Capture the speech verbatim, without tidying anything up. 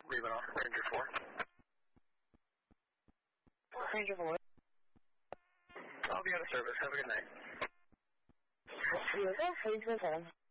Leaving off Ranger four. Ranger four. I'll be out of service. Have a good night. You okay? How you doing,